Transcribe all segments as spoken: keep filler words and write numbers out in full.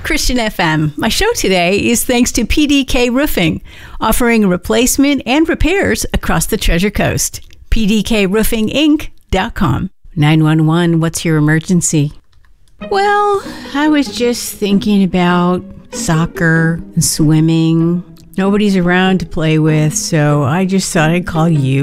Christian F M. My show today is thanks to P D K Roofing, offering replacement and repairs across the Treasure Coast. P D K roofing inc dot com. nine one one, what's your emergency? Well, I was just thinking about soccer and swimming. Nobody's around to play with, so I just thought I'd call you.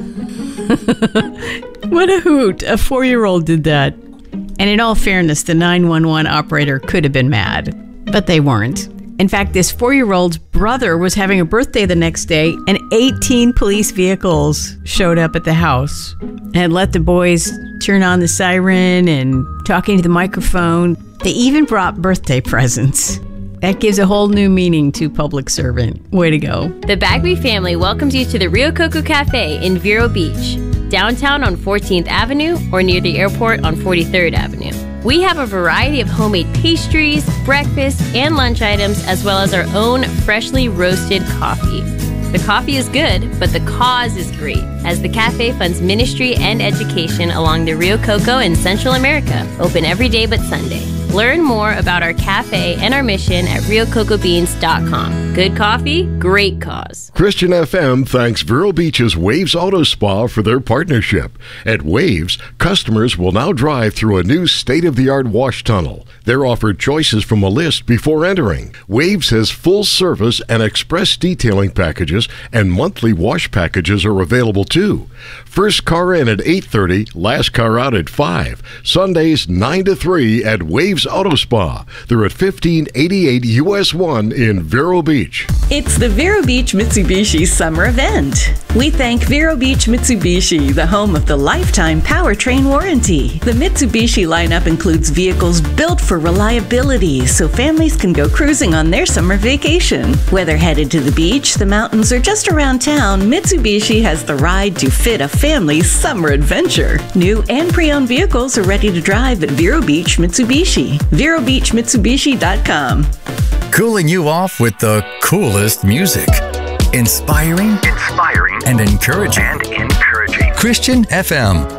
What a hoot. A four-year-old did that. And in all fairness, the nine one one operator could have been mad, but they weren't. In fact, this four-year-old's brother was having a birthday the next day, and eighteen police vehicles showed up at the house and let the boys turn on the siren and talking to the microphone. They even brought birthday presents. That gives a whole new meaning to public servant. Way to go. The Bagby family welcomes you to the Rio Coco Cafe in Vero Beach, downtown on fourteenth Avenue or near the airport on forty-third Avenue. We have a variety of homemade pastries, breakfast, and lunch items, as well as our own freshly roasted coffee. The coffee is good, but the cause is great, as the cafe funds ministry and education along the Rio Coco in Central America, open every day but Sunday. Learn more about our cafe and our mission at rio coco beans dot com. Good coffee, great cause. Christian F M thanks Vero Beach's Waves Auto Spa for their partnership. At Waves, customers will now drive through a new state-of-the-art wash tunnel. They're offered choices from a list before entering. Waves has full service and express detailing packages, and monthly wash packages are available too. First car in at eight thirty, last car out at five. Sundays nine to three at Waves Auto Spa. They're at fifteen eighty-eight U S one in Vero Beach. It's the Vero Beach Mitsubishi Summer Event. We thank Vero Beach Mitsubishi, the home of the lifetime powertrain warranty. The Mitsubishi lineup includes vehicles built for reliability, so families can go cruising on their summer vacation. Whether headed to the beach, the mountains, or just around town, Mitsubishi has the ride to fit a family's summer adventure. New and pre-owned vehicles are ready to drive at Vero Beach Mitsubishi. vero beach mitsubishi dot com. Cooling you off with the coolest music. Inspiring, inspiring, and encouraging. And encouraging. Christian F M.